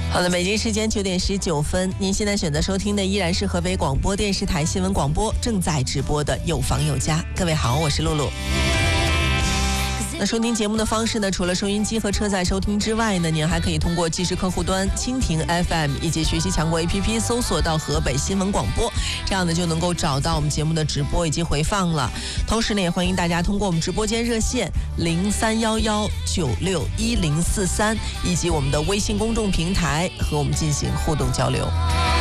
好的，北京时间9点19分，您现在选择收听的依然是河北广播电视台新闻广播正在直播的有房有家。各位好，我是露露。那收听节目的方式呢，除了收音机和车载收听之外呢，您还可以通过即时客户端蜻蜓 FM 以及学习强国 APP 搜索到河北新闻广播，这样呢就能够找到我们节目的直播以及回放了。同时呢，也欢迎大家通过我们直播间热线0311961043以及我们的微信公众平台和我们进行互动交流。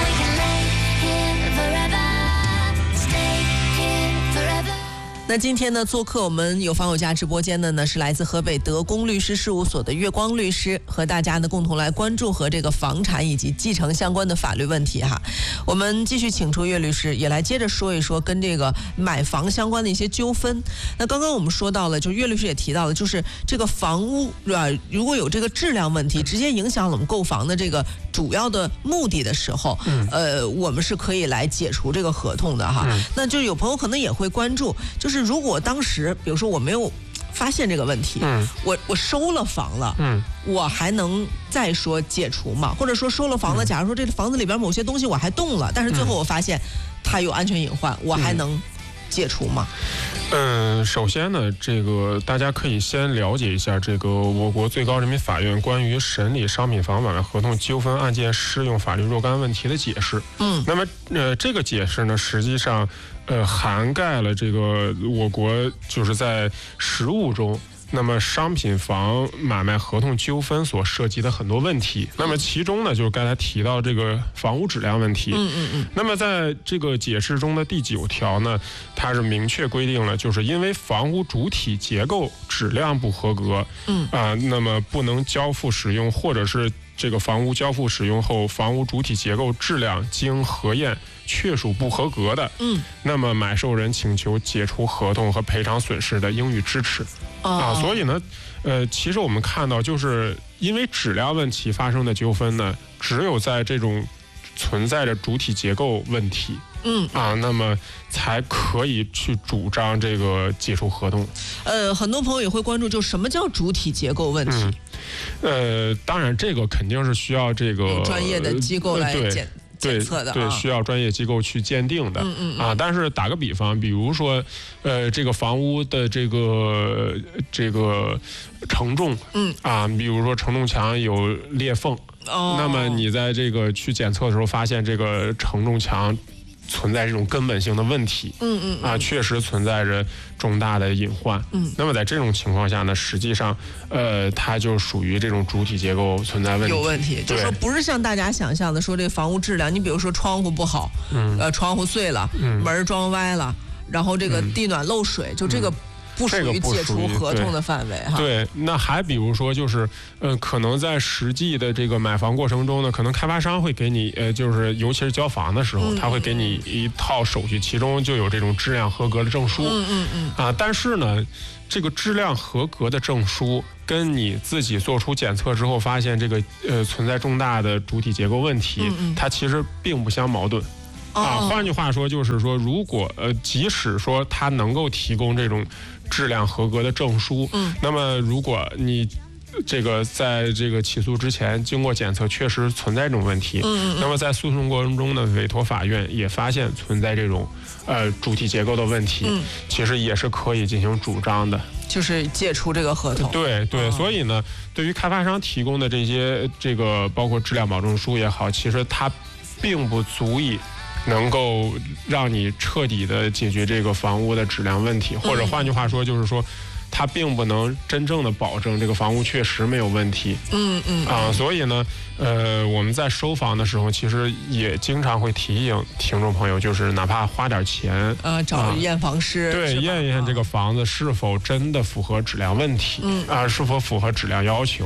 那今天呢，做客我们有房有家直播间的呢，是来自河北德公律师事务所的月光律师，和大家呢共同来关注和这个房产以及继承相关的法律问题哈。我们继续请出岳律师，也来接着说一说跟这个买房相关的一些纠纷。那刚刚我们说到了，就岳律师也提到了，就是这个房屋如果有这个质量问题，直接影响了我们购房的这个主要的目的的时候，我们是可以来解除这个合同的哈。那就有朋友可能也会关注，就是如果当时比如说我没有发现这个问题，我收了房了，我还能再说解除吗？或者说收了房了，假如说这个房子里边某些东西我还动了，但是最后我发现它有安全隐患，我还能解除吗？ 首先呢，这个大家可以先了解一下这个我国最高人民法院关于审理商品房买卖合同纠纷案件适用法律若干问题的解释。那么这个解释呢，实际上涵盖了这个我国就是在实务中，那么商品房买卖合同纠纷所涉及的很多问题，那么其中呢，就是刚才提到这个房屋质量问题。那么在这个解释中的第9条呢，它是明确规定了，就是因为房屋主体结构质量不合格，那么不能交付使用，或者是这个房屋交付使用后，房屋主体结构质量经核验确属不合格的，那么买受人请求解除合同和赔偿损失的，应予支持。所以呢，其实我们看到，就是因为质量问题发生的纠纷呢，只有在这种存在着主体结构问题，那么才可以去主张这个解除合同。 很多朋友也会关注，就什么叫主体结构问题？ 当然这个肯定是需要这个专业的机构来检测的， 对，需要专业机构去鉴定的。但是打个比方，比如说，这个房屋的这个承重，比如说承重墙有裂缝，那么你在这个去检测的时候发现这个承重墙存在这种根本性的问题，确实存在着重大的隐患。那么在这种情况下呢，实际上，它就属于这种主体结构存在问题。 有问题，就是说不是像大家想象的说这个房屋质量，你比如说窗户不好，窗户碎了，门装歪了，然后这个地暖漏水，就这个不属于解除合同的范围哈。 对，那还比如说就是，可能在实际的这个买房过程中呢，可能开发商会给你，就是尤其是交房的时候，他会给你一套手续，其中就有这种质量合格的证书。但是呢，这个质量合格的证书跟你自己做出检测之后发现这个存在重大的主体结构问题，它其实并不相矛盾。换句话说，就是说，如果即使说他能够提供这种质量合格的证书，那么如果你这个在这个起诉之前经过检测确实存在这种问题，那么在诉讼过程中呢，委托法院也发现存在这种主体结构的问题，其实也是可以进行主张的， 就是解除这个合同。 对，所以呢，对于开发商提供的这个包括质量保证书也好，其实它并不足以能够让你彻底的解决这个房屋的质量问题，或者换句话说，就是说，它并不能真正的保证这个房屋确实没有问题。所以呢，我们在收房的时候，其实也经常会提醒听众朋友，就是哪怕花点钱， 找验房师， 对，验一验这个房子是否真的符合质量问题，是否符合质量要求。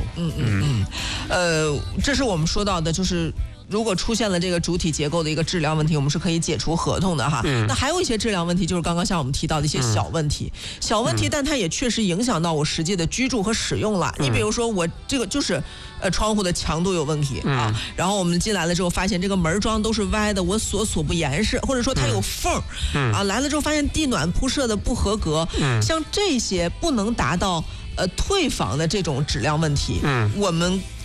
这是我们说到的，就是如果出现了这个主体结构的一个质量问题，我们是可以解除合同的哈。那还有一些质量问题，就是刚刚像我们提到的一些小问题，但它也确实影响到我实际的居住和使用了。你比如说我这个就是窗户的强度有问题啊，然后我们进来了之后发现这个门桩都是歪的，我锁不严实，或者说它有缝来了之后发现地暖铺设的不合格，像这些不能达到退房的这种质量问题，我们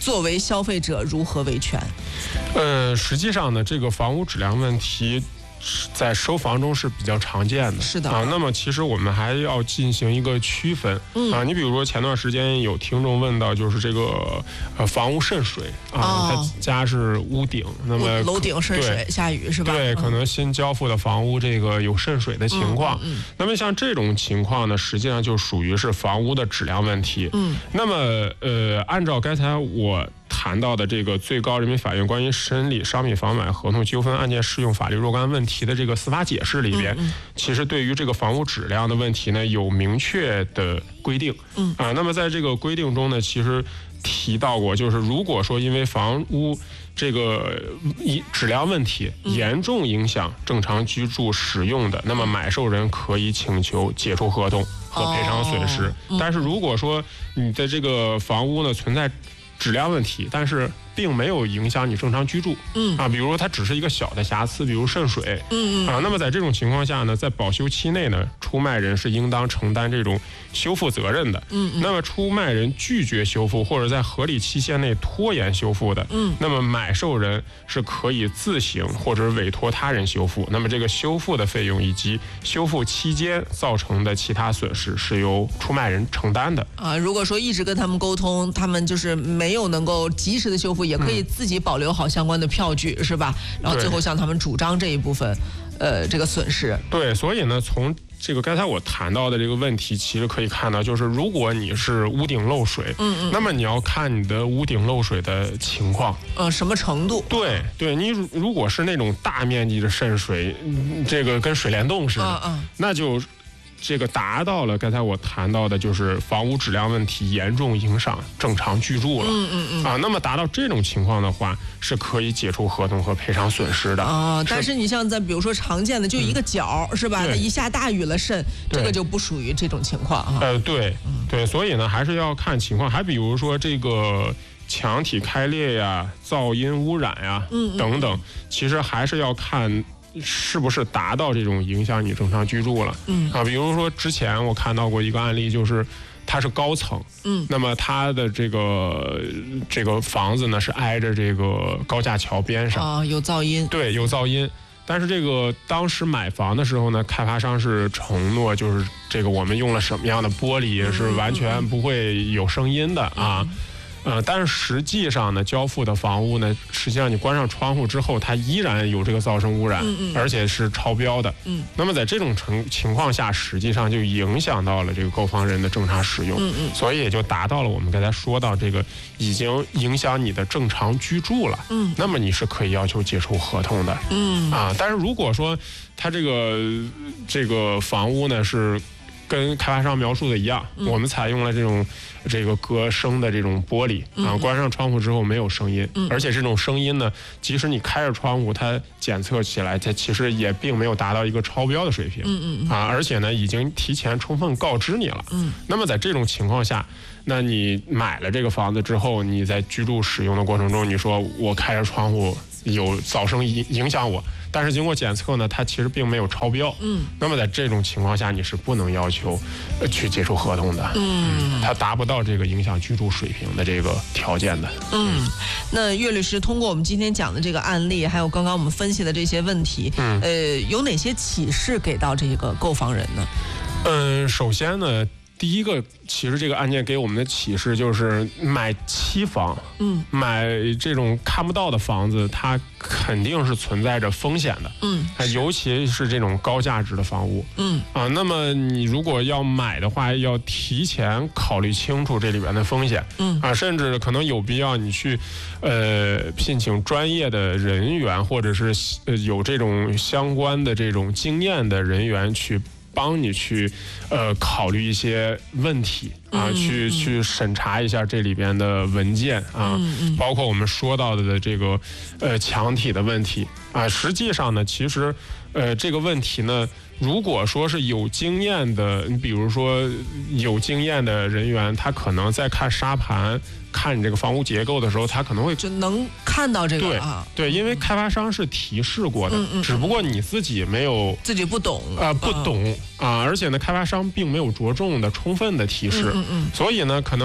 作为消费者如何维权？ 实际上呢，这个房屋质量问题在收房中是比较常见的。 是的那么其实我们还要进行一个区分。你比如说前段时间有听众问到，就是这个房屋渗水他家是屋顶，那么楼顶渗水，下雨是吧？ 对，可能新交付的房屋这个有渗水的情况。那么像这种情况呢，实际上就属于是房屋的质量问题。那么按照刚才我谈到的这个最高人民法院关于审理商品房买合同纠纷案件适用法律若干问题的这个司法解释里边，其实对于这个房屋质量的问题呢有明确的规定。那么在这个规定中呢，其实提到过，就是如果说因为房屋这个质量问题严重影响正常居住使用的，那么买受人可以请求解除合同和赔偿损失。但是如果说你的这个房屋呢存在质量问题，但是并没有影响你正常居住。比如说它只是一个小的瑕疵，比如渗水。那么在这种情况下呢，在保修期内呢，出卖人是应当承担这种修复责任的。那么出卖人拒绝修复或者在合理期限内拖延修复的，那么买受人是可以自行或者委托他人修复。那么这个修复的费用以及修复期间造成的其他损失是由出卖人承担的。 如果说一直跟他们沟通，他们就是没有能够及时的修复，也可以自己保留好相关的票据，是吧？然后最后向他们主张这一部分这个损失。 对，所以呢，从这个刚才我谈到的这个问题，其实可以看到，就是如果你是屋顶漏水，那么你要看你的屋顶漏水的情况， 什么程度？ 对，你如果是那种大面积的渗水，这个跟水帘洞似的，那就这个达到了刚才我谈到的，就是房屋质量问题严重影响正常居住了。那么达到这种情况的话，是可以解除合同和赔偿损失的。 但是你像在比如说常见的就一个角，是吧？它一下大雨了渗，这个就不属于这种情况对，所以呢还是要看情况。还比如说这个墙体开裂呀、噪音污染呀等等，其实还是要看是不是达到这种影响你正常居住了。比如说之前我看到过一个案例，就是它是高层，那么它的这个房子呢是挨着这个高架桥边上， 有噪音。 对，有噪音。但是这个当时买房的时候呢，开发商是承诺，就是这个我们用了什么样的玻璃是完全不会有声音的但是实际上呢，交付的房屋呢，实际上你关上窗户之后，它依然有这个噪声污染，而且是超标的。那么在这种情况下，实际上就影响到了这个购房人的正常使用，所以也就达到了我们刚才说到这个已经影响你的正常居住了。那么你是可以要求解除合同的。但是如果说它这个房屋呢是跟开发商描述的一样，我们采用了这个隔声的这种玻璃关上窗户之后没有声音，而且这种声音呢，即使你开着窗户，它检测起来它其实也并没有达到一个超标的水平。而且呢已经提前充分告知你了。那么在这种情况下，那你买了这个房子之后，你在居住使用的过程中，你说我开着窗户有噪声影响我，但是经过检测呢，它其实并没有超标。那么在这种情况下，你是不能要求去解除合同的。它达不到这个影响居住水平的这个条件的。 那岳律师通过我们今天讲的这个案例，还有刚刚我们分析的这些问题，有哪些启示给到这个购房人呢？ 首先呢，第一个，其实这个案件给我们的启示就是买期房，买这种看不到的房子，它肯定是存在着风险的，尤其是这种高价值的房屋，那么你如果要买的话，要提前考虑清楚这里边的风险，甚至可能有必要你去聘请专业的人员，或者是有这种相关的这种经验的人员去帮你去考虑一些问题去审查一下这里边的文件包括我们说到的这个墙体的问题实际上呢，其实这个问题呢，如果说是有经验的，你比如说有经验的人员，他可能在看沙盘、看你这个房屋结构的时候，他可能会就能看到这个对，因为开发商是提示过的，只不过你自己没有自己不懂不懂而且呢，开发商并没有着重的、充分的提示，所以呢，可能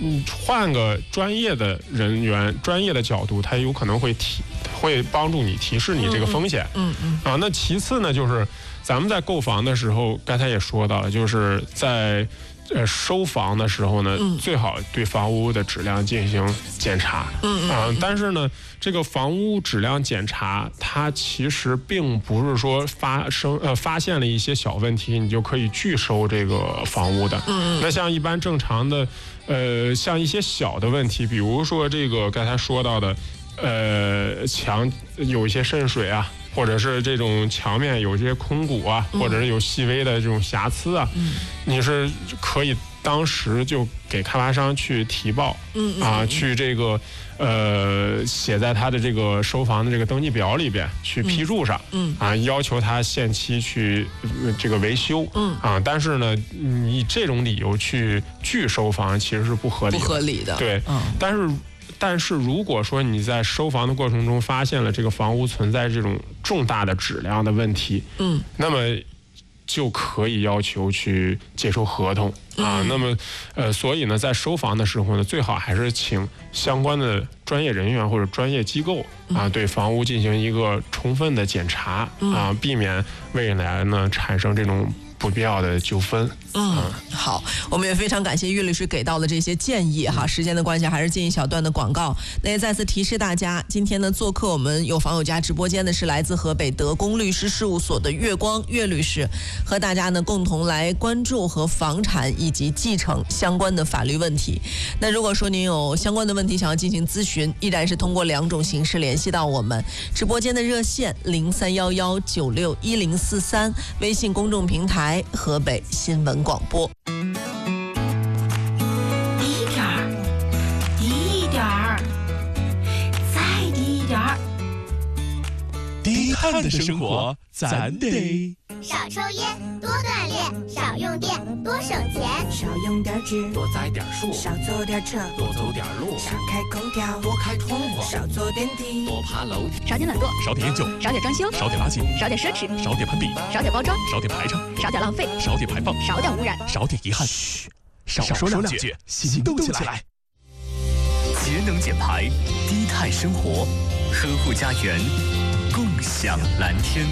换个专业的人员、专业的角度，它有可能会帮助你提示你这个风险。那其次呢，就是咱们在购房的时候，刚才也说到了，就是在收房的时候呢，最好对房屋的质量进行检查。但是呢，这个房屋质量检查，它其实并不是说发现了一些小问题，你就可以拒收这个房屋的。那像一般正常的，像一些小的问题，比如说这个刚才说到的，墙有一些渗水啊，或者是这种墙面有些空鼓啊，或者是有细微的这种瑕疵啊，你是可以当时就给开发商去提报，去这个写在他的这个收房的这个登记表里边去批注上，要求他限期去这个维修，但是呢，你这种理由去拒收房其实是不合理的，对，但是如果说你在收房的过程中发现了这个房屋存在这种重大的质量的问题，那么就可以要求去解除合同那么所以呢，在收房的时候呢，最好还是请相关的专业人员或者专业机构对房屋进行一个充分的检查避免未来呢产生这种不必要的纠纷。 好，我们也非常感谢岳律师给到的这些建议哈。时间的关系，还是进一小段的广告。那也再次提示大家，今天呢做客我们有房有家直播间的是来自河北德公律师事务所的岳光岳律师，和大家呢共同来关注和房产以及继承相关的法律问题。那如果说您有相关的问题想要进行咨询，依然是通过2种形式联系到我们：直播间的热线0311961043，微信公众平台河北新闻广播。 低点儿，低一点儿，再低一点儿。 低碳的生活，咱得少抽烟，多锻炼，少用电，多省钱， 少用点纸， 多栽点树， 少坐点车， 多走点路， 少开空调， 多开窗户， 少坐电梯， 多爬楼梯， 少点懒惰， 少点厌旧， 少点装修， 少点垃圾， 少点奢侈， 少点攀比， 少点包装， 少点排场， 少点浪费， 少点排放， 少点污染， 少点遗憾。嘘，少说两句，行动起来。 节能减排，低碳生活，呵护家园，共享蓝天。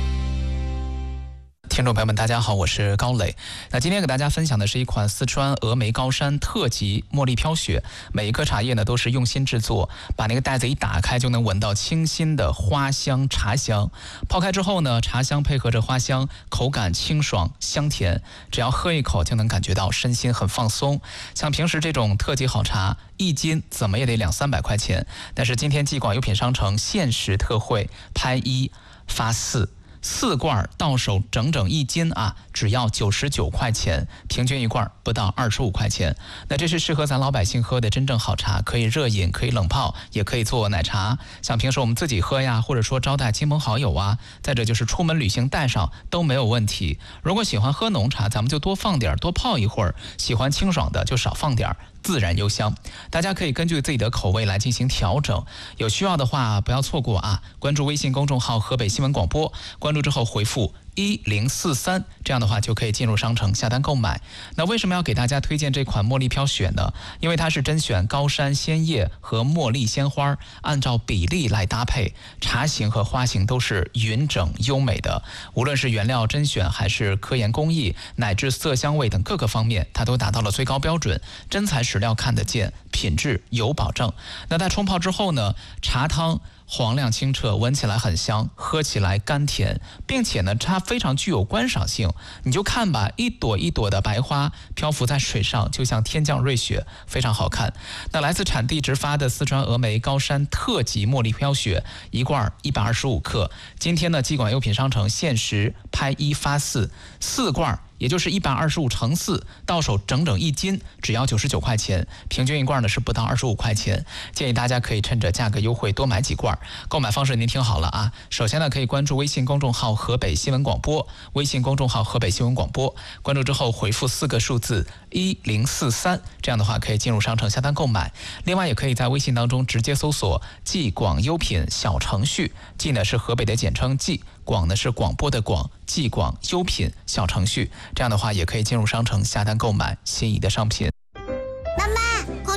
听众朋友们，大家好，我是高磊。那今天给大家分享的是一款四川峨眉高山特级茉莉飘雪，每一颗茶叶呢都是用心制作，把那个袋子一打开就能闻到清新的花香茶香。泡开之后呢，茶香配合着花香，口感清爽香甜，只要喝一口就能感觉到身心很放松。像平时这种特级好茶，1斤怎么也得200-300块钱，但是今天继广优品商城限时特惠，拍1发4罐到手整整1斤只要99块钱，平均1罐不到25块钱。那这是适合咱老百姓喝的真正好茶，可以热饮，可以冷泡，也可以做奶茶。像平时我们自己喝呀，或者说招待亲朋好友再者就是出门旅行带上都没有问题。如果喜欢喝浓茶，咱们就多放点，多泡一会儿；喜欢清爽的就少放点，自然幽香。大家可以根据自己的口味来进行调整，有需要的话不要错过关注微信公众号河北新闻广播，关注之后回复1043，这样的话就可以进入商城下单购买。那为什么要给大家推荐这款茉莉飘雪呢？因为它是甄选高山鲜叶和茉莉鲜花，按照比例来搭配，茶型和花型都是匀整优美的。无论是原料甄选还是科研工艺，乃至色香味等各个方面，它都达到了最高标准，真材实料看得见，品质有保证。那在冲泡之后呢，茶汤黄亮清澈，闻起来很香，喝起来甘甜，并且呢它非常具有观赏性。你就看吧，一朵一朵的白花漂浮在水上，就像天降瑞雪，非常好看。那来自产地直发的四川峨眉高山特级茉莉飘雪，1罐125克，今天呢继广优品商城限时拍1发4罐，也就是125乘4，到手整整1斤，只要99块钱，平均1罐呢是不到25块钱。建议大家可以趁着价格优惠多买几罐。购买方式您听好了首先呢可以关注微信公众号河北新闻广播，微信公众号河北新闻广播，关注之后回复4个数字1043，这样的话可以进入商城下单购买。另外也可以在微信当中直接搜索继广优品小程序，继呢是河北的简称继，广呢是广播的广，继广优品小程序，这样的话也可以进入商城下单购买心仪的商品。 妈妈，快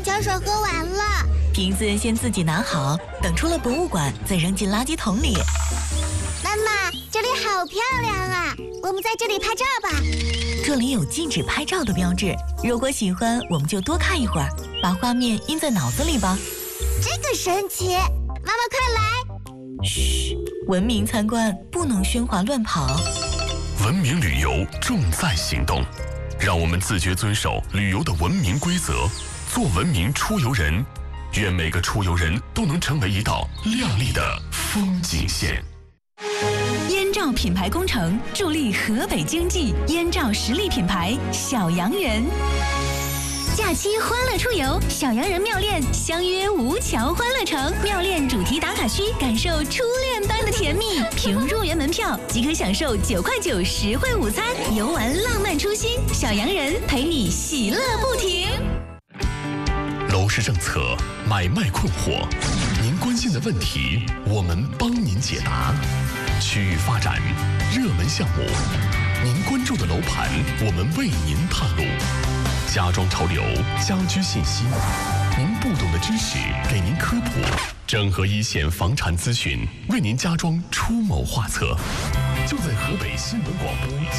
瓶子先自己拿好，等出了博物馆再扔进垃圾桶里。 妈妈，这里好漂亮啊！我们在这里拍照吧。 这里有禁止拍照的标志，如果喜欢，我们就多看一会儿，把画面印在脑子里吧。 这个神奇！妈妈快来！ 嘘，文明参观，不能喧哗乱跑。 文明旅游重在行动，让我们自觉遵守旅游的文明规则，做文明出游人。愿每个出游人都能成为一道亮丽的风景线。 燕赵品牌工程助力河北经济，燕赵实力品牌小洋人。 假期欢乐出游，小洋人妙恋相约吴桥欢乐城，妙恋主题打卡区，感受初恋般的甜蜜。凭入园门票即可享受9块9实惠午餐，游玩浪漫初心。小洋人陪你喜乐不停。 楼市政策，买卖困惑，您关心的问题，我们帮您解答。区域发展，热门项目，您关注的楼盘，我们为您探路。家装潮流，家居信息，您不懂的知识给您科普，整合一线房产资讯，为您家装出谋划策，就在河北新闻广播。